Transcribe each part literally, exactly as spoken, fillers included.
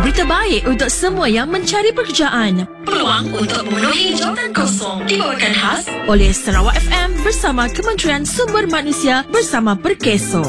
berita baik untuk semua yang mencari pekerjaan. Peluang untuk memenuhi jawatan kosong dibawakan khas oleh Sarawak F M bersama Kementerian Sumber Manusia bersama Perkeso.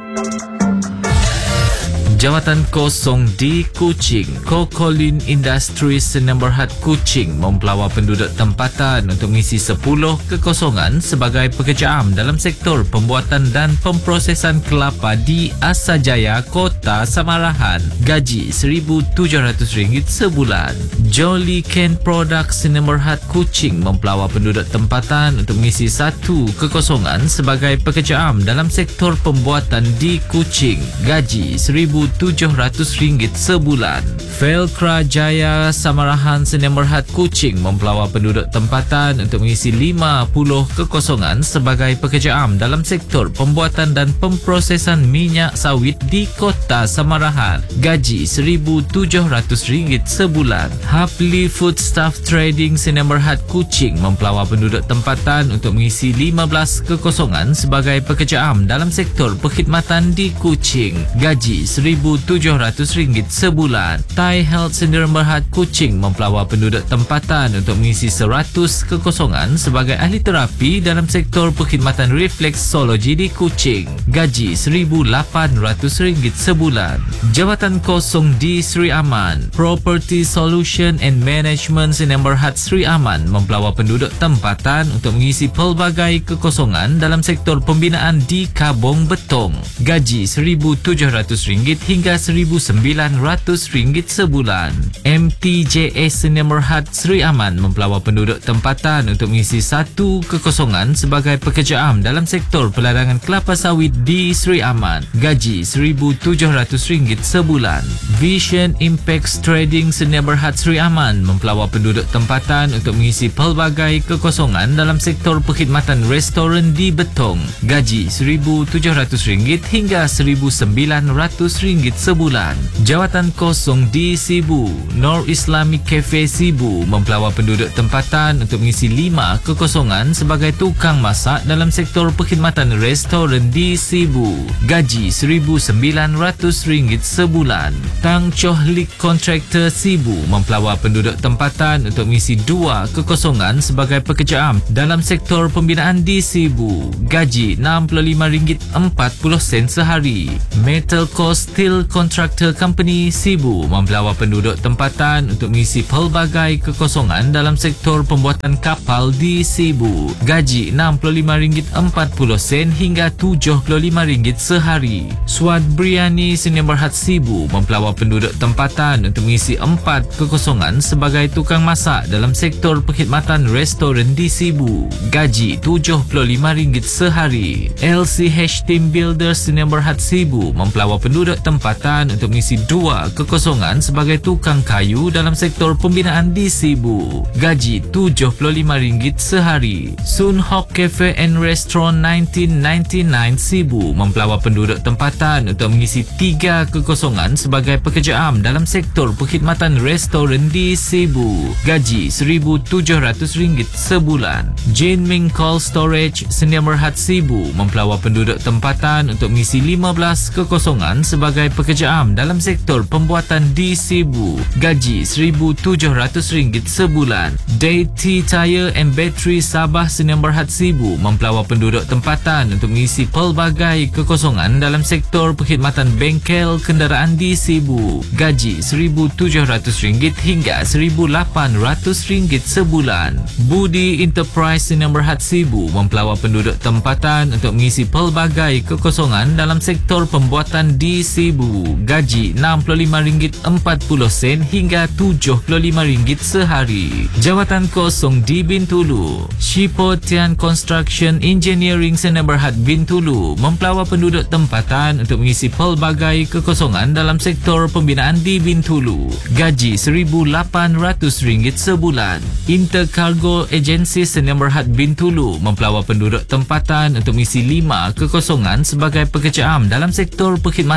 Jawatan kosong di Kuching. Kokolin Industries Sdn Bhd Kuching mempelawa penduduk tempatan untuk mengisi sepuluh kekosongan sebagai pekerja am dalam sektor pembuatan dan pemprosesan kelapa di Asajaya, Kota Samarahan. Gaji seribu tujuh ratus ringgit sebulan. Jolly Cane Products Sdn Bhd Kuching mempelawa penduduk tempatan untuk mengisi satu kekosongan sebagai pekerja am dalam sektor pembuatan di Kuching. Gaji seribu tujuh ratus ringgit sebulan. Velcra Jaya Samarahan Sdn Bhd Kuching mempelawa penduduk tempatan untuk mengisi lima puluh kekosongan sebagai pekerja am dalam sektor pembuatan dan pemprosesan minyak sawit di Kota Samarahan. Gaji seribu tujuh ratus ringgit sebulan. Hapli Foodstuff Trading Sdn Bhd Kuching mempelawa penduduk tempatan untuk mengisi lima belas kekosongan sebagai pekerja am dalam sektor perkhidmatan di Kuching. Gaji seribu tujuh ratus ringgit sebulan. Thai Health Sdn Bhd Kuching mempelawa penduduk tempatan untuk mengisi seratus kekosongan sebagai ahli terapi dalam sektor perkhidmatan refleksologi di Kuching. Gaji seribu lapan ratus ringgit sebulan. Jawatan kosong di Sri Aman. Property Solution and Management Sdn Bhd Sri Aman mempelawa penduduk tempatan untuk mengisi pelbagai kekosongan dalam sektor pembinaan di Kabong Betong. Gaji seribu tujuh ratus ringgit hingga seribu sembilan ratus ringgit sebulan. M T J S Sdn Bhd Sri Aman mempelawa penduduk tempatan untuk mengisi satu kekosongan sebagai pekerja am dalam sektor peladangan kelapa sawit di Sri Aman. Gaji seribu tujuh ratus ringgit sebulan. Vision Impact Trading Sdn Bhd Sri Aman mempelawa penduduk tempatan untuk mengisi pelbagai kekosongan dalam sektor perkhidmatan restoran di Betong. Gaji seribu tujuh ratus ringgit hingga seribu sembilan ratus ringgit sebulan. Jawatan kosong di Sibu. Nor Islamic Cafe Sibu mempelawa penduduk tempatan untuk mengisi lima kekosongan sebagai tukang masak dalam sektor perkhidmatan restoran di Sibu. Gaji seribu sembilan ratus ringgit sebulan. Tang Choh Lik Contractor Sibu mempelawa penduduk tempatan untuk mengisi dua kekosongan sebagai pekerja am dalam sektor pembinaan di Sibu. Gaji enam puluh lima ringgit empat puluh sen sehari. Metal Coast Steel Contractor Company Sibu mempelawa penduduk tempatan untuk mengisi pelbagai kekosongan dalam sektor pembuatan kapal di Sibu. Gaji enam puluh lima ringgit empat puluh sen hingga tujuh puluh lima ringgit sehari. Swat Biryani Sdn Bhd Sibu mempelawa penduduk tempatan untuk mengisi empat kekosongan sebagai tukang masak dalam sektor perkhidmatan restoran di Sibu. Gaji tujuh puluh lima ringgit sehari. L C H Team Builders Sdn Bhd Sibu mempelawa penduduk tempatan untuk mengisi dua kekosongan sebagai tukang kayu dalam sektor pembinaan di Sibu. Gaji tujuh puluh lima ringgit sehari. Sun Hok Cafe and Restaurant nineteen ninety-nine Sibu mempelawa penduduk tempatan untuk mengisi tiga kekosongan sebagai pekerja am dalam sektor perkhidmatan restoran di Sibu. Gaji seribu tujuh ratus ringgit sebulan. Jane Ming Cold Storage Sdn Bhd Sibu mempelawa penduduk tempatan untuk mengisi lima belas kekosongan sebagai pekerja am dalam sektor pembuatan di Sibu. Gaji seribu tujuh ratus ringgit sebulan. Deity Tire and Battery Sabah Sdn Bhd Sibu mempelawa penduduk tempatan untuk mengisi pelbagai kekosongan dalam sektor perkhidmatan bengkel kenderaan di Sibu. Gaji seribu tujuh ratus ringgit hingga seribu lapan ratus ringgit sebulan. Budi Enterprise Sdn Bhd Sibu mempelawa penduduk tempatan untuk mengisi pelbagai kekosongan dalam sektor pembuatan di Sibu. Gaji enam puluh lima ringgit empat puluh sen hingga tujuh puluh lima ringgit sehari. Jawatan kosong di Bintulu. Shipotian Construction Engineering Sdn Bhd Bintulu mempelawa penduduk tempatan untuk mengisi pelbagai kekosongan dalam sektor pembinaan di Bintulu. Gaji seribu lapan ratus ringgit sebulan. Intercargo Agency Sdn Bhd Bintulu mempelawa penduduk tempatan untuk mengisi lima kekosongan sebagai pekerja am dalam sektor perkhidmatan di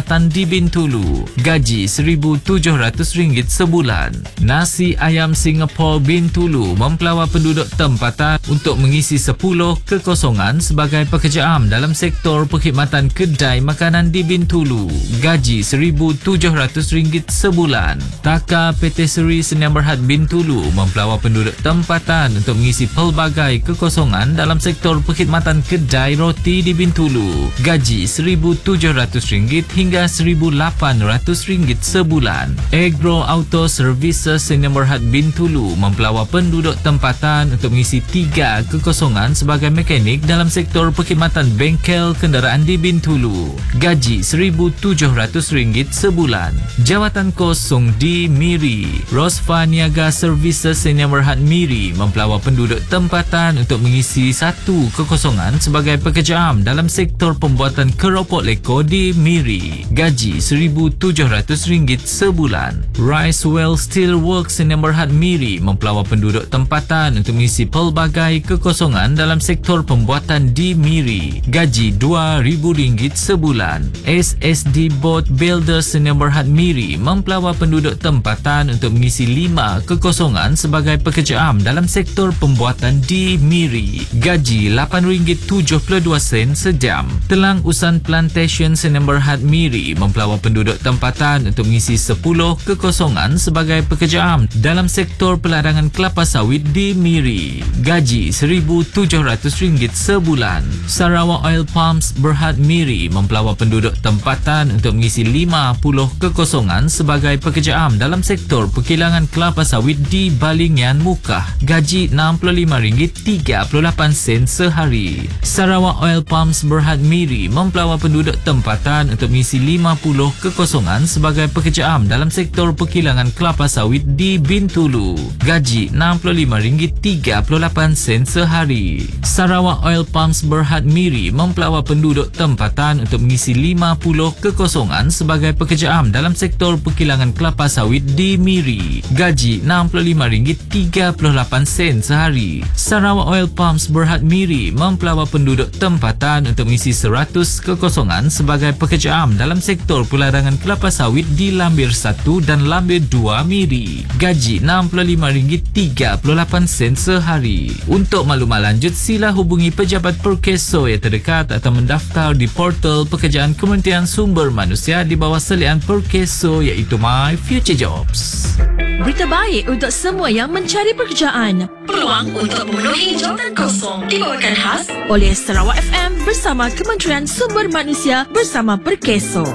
di Bintulu. Gaji seribu tujuh ratus ringgit sebulan. Nasi ayam Singapore Bintulu mempelawa penduduk tempatan untuk mengisi sepuluh kekosongan sebagai pekerja am dalam sektor perkhidmatan kedai makanan di Bintulu. Gaji seribu tujuh ratus ringgit sebulan. Taka Patisserie Sdn Bhd Bintulu mempelawa penduduk tempatan untuk mengisi pelbagai kekosongan dalam sektor perkhidmatan kedai roti di Bintulu. Gaji seribu tujuh ratus ringgit hingga seribu lapan ratus ringgit sebulan. Agro Auto Services Sdn Bhd Bintulu mempelawa penduduk tempatan untuk mengisi tiga kekosongan sebagai mekanik dalam sektor perkhidmatan bengkel kenderaan di Bintulu. Gaji seribu tujuh ratus ringgit sebulan. Jawatan kosong di Miri. Rosfa Niaga Services Sdn Bhd Miri mempelawa penduduk tempatan untuk mengisi satu kekosongan sebagai pekerja am dalam sektor pembuatan keropok leko di Miri. Gaji seribu tujuh ratus ringgit sebulan. Rice Well Steel Works Sdn Bhd Miri mempelawa penduduk tempatan untuk mengisi pelbagai kekosongan dalam sektor pembuatan di Miri. Gaji dua ribu ringgit sebulan. S S D Boat Builders Sdn Bhd Miri mempelawa penduduk tempatan untuk mengisi lima kekosongan sebagai pekerja am dalam sektor pembuatan di Miri. Gaji lapan ringgit tujuh puluh dua sen sejam. Telang Usan Plantation Sdn Bhd Miri mempelawa penduduk tempatan untuk mengisi sepuluh kekosongan sebagai pekerja am dalam sektor pelarangan kelapa sawit di Miri. Gaji seribu tujuh ratus ringgit sebulan. Sarawak Oil Palms Berhad Miri mempelawa penduduk tempatan untuk mengisi lima puluh kekosongan sebagai pekerja am dalam sektor perkilangan kelapa sawit di Balingian Mukah. Gaji enam puluh lima ringgit tiga puluh lapan sen sehari. Sarawak Oil Palms Berhad Miri mempelawa penduduk tempatan untuk mengisi lima puluh kekosongan sebagai pekerja am dalam sektor perkilangan kelapa sawit di Bintulu. Gaji enam puluh lima ringgit tiga puluh lapan sen sehari. Sarawak Oil Palms Berhad Miri mempelawa penduduk tempatan untuk mengisi lima puluh kekosongan sebagai pekerja am dalam sektor perkilangan kelapa sawit di Miri. Gaji enam puluh lima ringgit tiga puluh lapan sen sehari. Sarawak Oil Palms Berhad Miri mempelawa penduduk tempatan untuk mengisi seratus kekosongan sebagai pekerja am dalam sektor pelarangan kelapa sawit di Lambir satu dan Lambir dua Miri. Gaji enam puluh lima ringgit tiga puluh lapan sen sehari. Untuk maklumat lanjut, sila hubungi pejabat Perkeso yang terdekat atau mendaftar di portal pekerjaan Kementerian Sumber Manusia di bawah selian Perkeso iaitu My Future Jobs. Berita baik untuk semua yang mencari pekerjaan. Peluang untuk memenuhi jawatan kosong dibawakan khas Oleh Sarawak F M bersama Kementerian Sumber Manusia bersama Perkeso.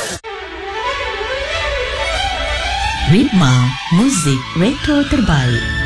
Ritma muzik retro terbaik.